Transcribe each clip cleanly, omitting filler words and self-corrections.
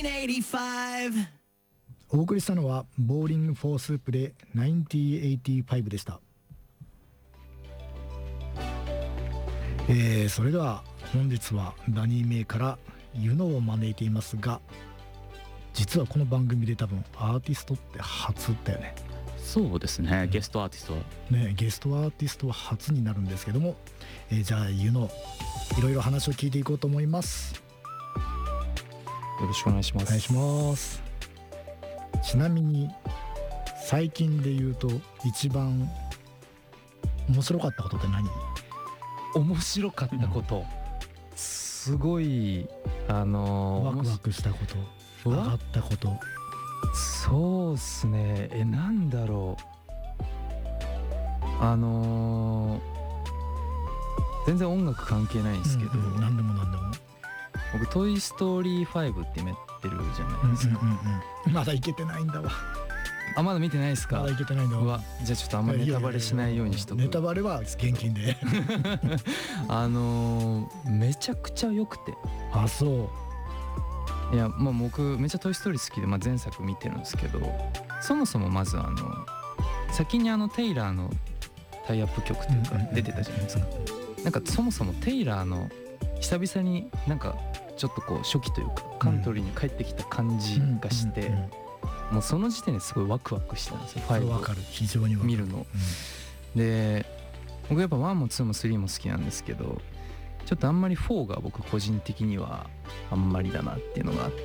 1985。 お送りしたのはボーリング・フォー・スープで1985でした。それでは本日はダニー・メイからユノを招いていますが、実はこの番組で多分アーティストって初だよね。 そうですね、ゲストアーティストはね、ゲストアーティストは初になるんですけども、じゃあユノいろいろ話を聞いていこうと思います。 よろしくお願いします。 お願いします。ちなみに最近で言うと一番面白かったことって何？ 面白かったこと、すごいワクワクしたこと、上がったこと。 そうっすね、なんだろう、全然音楽関係ないんですけど、 何でも僕トイストーリー5って今やってるじゃないですか。 まだいけてないんだわ。 あ、まだ見てないですか？ まだいけてないんだわ。 じゃあちょっとあんまりネタバレしないようにしとく。 ネタバレは現金でめちゃくちゃ良くて。 あ、そう。 いや、まあ僕めっちゃトイストーリー好きで、前作見てるんですけど、そもそもまず先にテイラーのタイアップ曲というか出てたじゃないですか。なんかそもそもテイラーの久々になんかちょっとこう初期というかカントリーに帰ってきた感じがして、もうその時点ですごいワクワクしてたんですよ。 非常に見るの、で僕やっぱ1も2も3も好きなんですけど、ちょっとあんまり4が僕個人的にはあんまりだなっていうのがあって、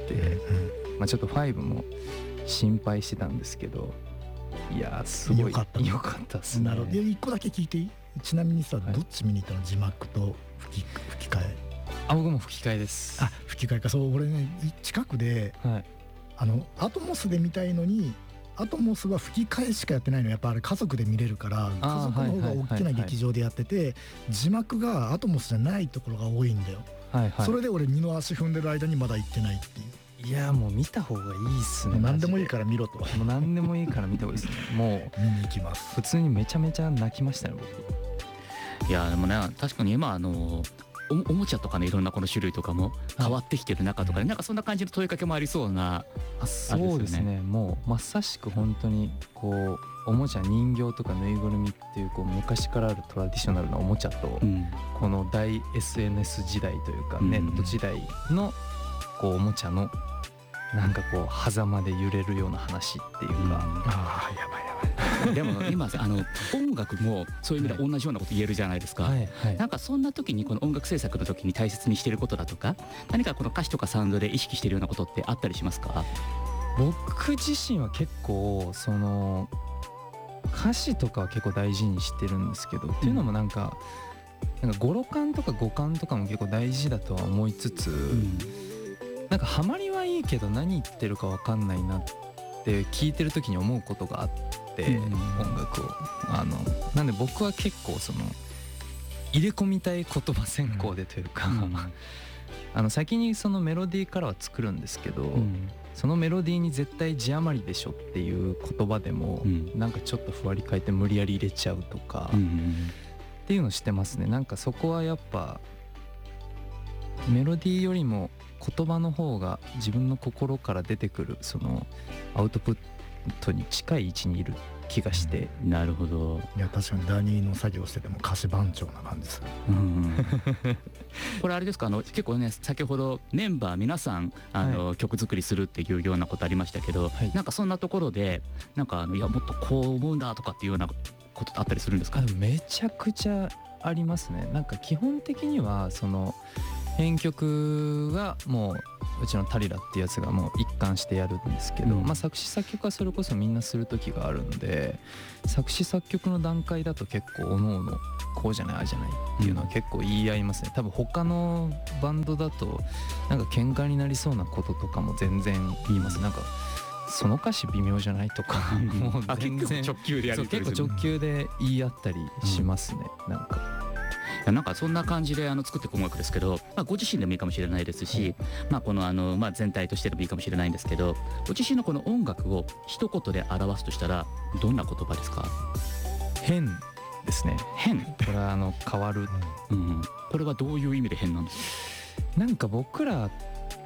ちょっと5も心配してたんですけど、いやすごい良かったですね。 なるほど。1個だけ聞いていい？ちなみにさ、どっち見に行ったの？字幕と吹き替え？ 僕も吹き替えです。 あ、吹き替えか。そう、俺ね近くで、アトモスで見たいのに、アトモスは吹き替えしかやってないの。やっぱあれ家族で見れるから、家族の方が大きな劇場でやってて、字幕がアトモスじゃないところが多いんだよ。それで俺二の足踏んでる間にまだ行ってないっていう。 いやもう見た方がいいっすね。 何でもいいから見ろと。 もう何でもいいから見た方がいいですね。もう見に行きます。 普通にめちゃめちゃ泣きましたね、僕。 いやでもね、確かに今おもちゃとかね、いろんなこの種類とかも変わってきてる中とかで、なんかそんな感じの問いかけもありそうな。 そうですね。もうまさしく本当にこうおもちゃ、人形とかぬいぐるみっていうこう昔からあるトラディショナルなおもちゃと、この大 SNS 時代というかネット時代のこうおもちゃのなんかこう狭間で揺れるような話っていうか、 やばいでも今音楽もそういう意味で同じようなこと言えるじゃないですか。なんかそんな時にこの音楽制作の時に大切にしていることだとか、何かこの歌詞とかサウンドで意識しているようなことってあったりしますか？ 僕自身は結構その歌詞とかは結構大事にしてるんですけど、っていうのもなんか語呂感とか語感とかも結構大事だとは思いつつ、なんかハマりはいいけど何言ってるか分かんないなって聞いてる時に思うことがあって、音楽をなんで僕は結構その入れ込みたい言葉先行でというか、先にそのメロディーからは作るんですけど、そのメロディーに絶対字余りでしょっていう言葉でも、なんかちょっとふわり変えて無理やり入れちゃうとか、っていうのしてますね。なんかそこはやっぱメロディーよりも言葉の方が自分の心から出てくるそのアウトプットに近い位置にいる気がして。 なるほど。 いや確かにダニーの作業してても歌詞番長な感じする。 これあれですか、結構ね先ほどメンバー皆さん曲作りするっていうようなことありましたけど、なんかそんなところでなんかいやもっとこう思うんだとかっていうようなことってあったりするんですか？ めちゃくちゃありますね。なんか基本的にはその編曲がもううちのタリラっていうやつがもう一貫してやるんですけど、作詞作曲はそれこそみんなする時があるんで、作詞作曲の段階だと結構おのおのこうじゃないああじゃないっていうのは結構言い合いますね。多分他のバンドだとなんか喧嘩になりそうなこととかも全然言います。なんかその歌詞微妙じゃないとかもう全然直球でやる。 結構直球で言い合ったりしますね。 なんかそんな感じで作っていく音楽ですけど、ご自身でもいいかもしれないですし、この全体としてでもいいかもしれないんですけど、ご自身のこの音楽を一言で表すとしたらどんな言葉ですか？ 変ですね。 変。 これは変わる、 これはどういう意味で変なんですか？ なんか僕ら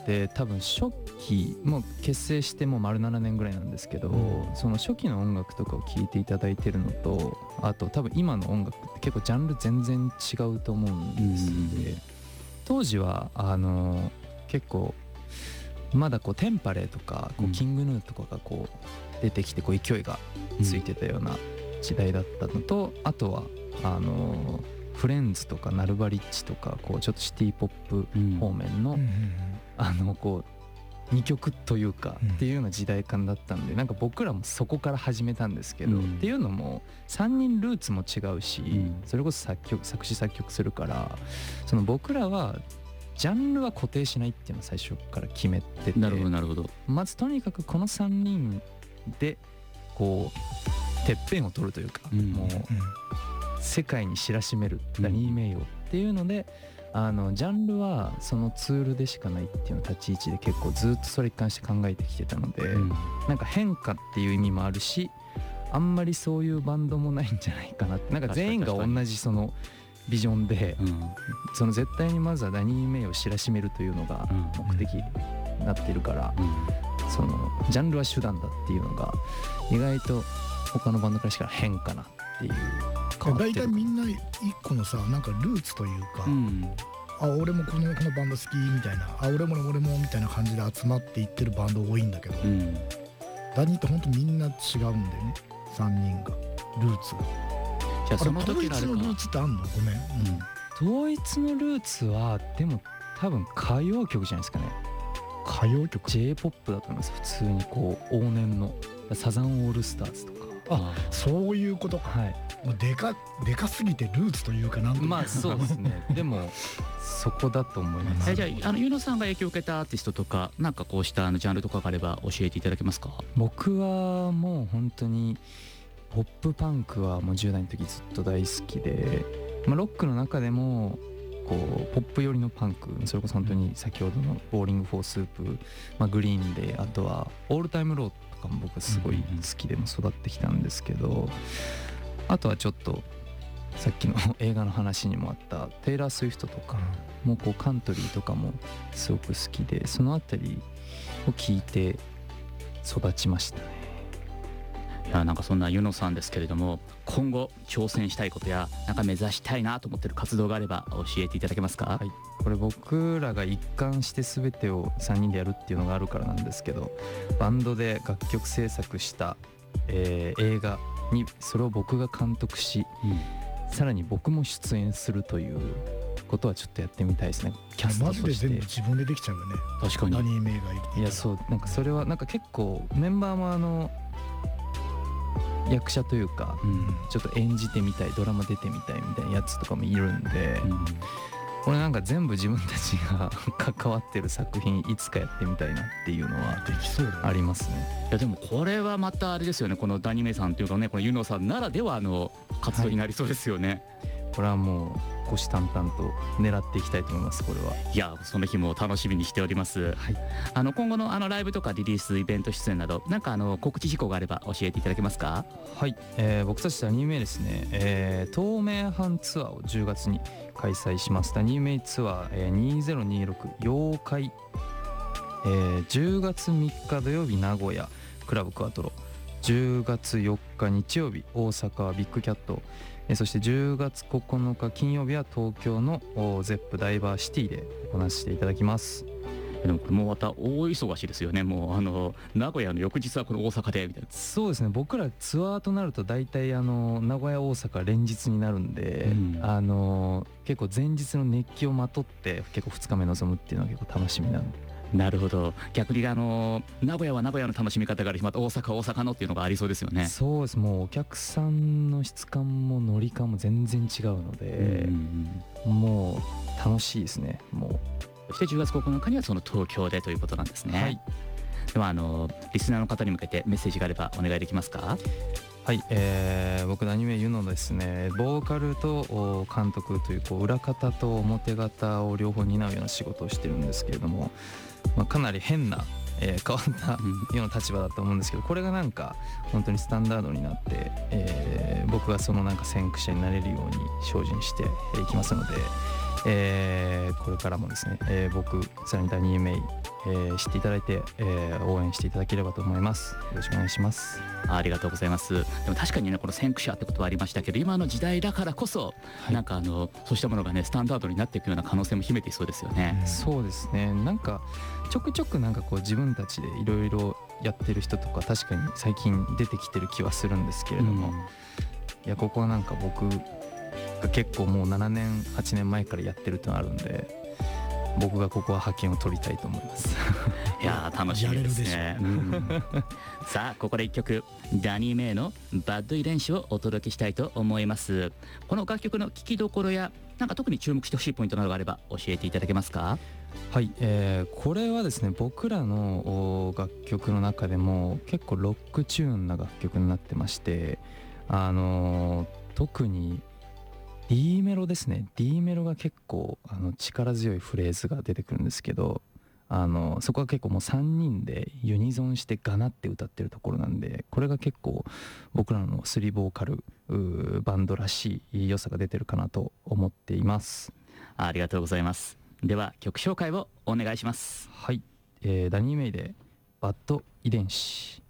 って多分初期もう結成してもう丸7年ぐらいなんですけど、その初期の音楽とかを聴いていただいてるのと、あと多分今の音楽って結構ジャンル全然違うと思うんですで、当時は結構まだこうテンパレーとかこうキングヌーとかがこう出てきてこう勢いがついてたような時代だったのと、あとはフレンズとかナルバリッチとかこうちょっとシティポップ方面のこう2曲というかっていうような時代感だったんで、なんか僕らもそこから始めたんですけど、っていうのも3人ルーツも違うし、それこそ作詞作曲するから、その僕らはジャンルは固定しないっていうのを最初から決めてて、 なるほどなるほど。 まずとにかくこの3人でこうてっぺんを取るというか、もう世界に知らしめるダニー・メイをっていうので、ジャンルはそのツールでしかないっていうの立ち位置で結構ずっとそれ一貫して考えてきてたので、なんか変化っていう意味もあるし、あんまりそういうバンドもないんじゃないかなって、なんか全員が同じそのビジョンで、その絶対にまずはダニー・メイを知らしめるというのが目的になっているから、そのジャンルは手段だっていうのが意外と他のバンドからしたら変かなっていう。 大体みんな一個のさ、なんかルーツというか、あ、俺もこのバンド好きみたいな、あ、俺もみたいな感じで集まっていってるバンド多いんだけど、ダニーってほんとみんな違うんだよね、3人がルーツが。じゃあその時の統一のルーツってあんの？ごめん、 統一のルーツはでも多分歌謡曲じゃないですかね。 歌謡曲？ J-POP だと思います。普通にこう往年のサザンオールスターズとか。 あ、そういうことか。はい。もうでかすぎてルーツというかなんというか。 まあそうですね。でもそこだと思います。 じゃあユノさんが影響を受けたアーティストとか、なんかこうしたジャンルとかがあれば教えていただけますか？ 僕はもう本当にポップパンクはもう10代の時ずっと大好きで、ロックの中でもこうポップ寄りのパンク、それこそ本当に先ほどのボーリング・フォー・スープ、グリーンで、あとはオールタイム・ローとかも僕はすごい好きでも育ってきたんですけど、あとはちょっとさっきの映画の話にもあったテイラー・スウィフトとかもこうカントリーとかもすごく好きで、そのあたりを聞いて育ちましたね。 いや、なんかそんなユノさんですけれども、今後挑戦したいことやなんか目指したいなと思ってる活動があれば教えていただけますか？ はい、これ僕らが一貫して全てを3人でやるっていうのがあるからなんですけど、バンドで楽曲制作した、映画にそれを僕が監督し、さらに僕も出演するということはちょっとやってみたいですね。 キャストとしてマジで全部自分でできちゃうよね。 確かに。 ダニー・メイがいて、 いや、そう、なんかそれはなんか結構メンバーも役者というか、ちょっと演じてみたい、ドラマ出てみたいみたいなやつとかもいるんで、これなんか全部自分たちが関わってる作品いつかやってみたいなっていうのはできそうだよね。 ありますね。 いやでもこれはまたあれですよね、このダニメさんというかね、このユノさんならではの活動になりそうですよね。はい、 これはもう虎視眈々と狙っていきたいと思います。これは。 いや、その日も楽しみにしております。はい、今後のライブとかリリースイベント出演など、なんか告知事項があれば教えていただけますか？ はい、僕たちダニーメイですね、東名阪ツアーを10月に開催します。ダニーメイツアー、2026妖怪、10月3日土曜日名古屋クラブクワトロ、10月4日日曜日大阪はビッグキャット、そして10月9日金曜日は東京のゼップダイバーシティで行わせていただきます。 でももうまた大忙しですよね。もう名古屋の翌日はこの大阪でみたいな。 そうですね、僕らツアーとなると大体名古屋大阪連日になるんで、結構前日の熱気をまとって結構2日目臨むっていうのは結構楽しみなんで。 なるほど。逆に名古屋は名古屋の楽しみ方があるし、また大阪のっていうのがありそうですよね。 そうです。もうお客さんの質感もノリ感も全然違うので、もう楽しいですね。もうそして10月9日にはその東京でということなんですね。はい、ではリスナーの方に向けてメッセージがあればお願いできますか？ はい、僕ダニメユノですね、ボーカルと監督という裏方と表方を両方担うような仕事をしてるんですけれども、かなり変な、変わったような立場だと思うんですけど、これがなんか本当にスタンダードになって、僕がそのなんか先駆者になれるように精進していきますので、これからもですね、僕さらにダニーメイ、 知っていただいて、応援していただければと思います。よろしくお願いします。 ありがとうございます。でも確かにね、この先駆者ってことはありましたけど、今の時代だからこそ、なんかそうしたものがねスタンダードになっていくような可能性も秘めていそうですよね。 そうですね。なんかちょくちょくなんかこう自分たちでいろいろやってる人とか確かに最近出てきてる気はするんですけれども、いやここはなんか僕が結構もう7年8年前からやってるってのあるんで、僕がここは覇権を取りたいと思いますいや楽しみですね。さあここで一曲、ダニー・メイのバッド遺伝子をお届けしたいと思います。この楽曲の聴きどころやなんか特に注目してほしいポイントなどがあれば教えていただけますか？ はい、これはですね、僕らの楽曲の中でも結構ロックチューンな楽曲になってまして、特にD メロですね。D メロが結構力強いフレーズが出てくるんですけど、そこは結構もう3人でユニゾンしてガナって歌ってるところなんで、これが結構僕らの3ボーカルバンドらしい良さが出てるかなと思っています。 ありがとうございます。では曲紹介をお願いします。 はい、ダニー・メイでバッド遺伝子。